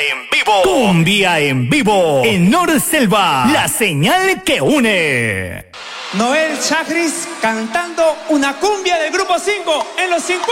en vivo. Cumbia en vivo. En Norselva, la señal que une. Noel Chagris cantando una cumbia del Grupo 5 en los 50.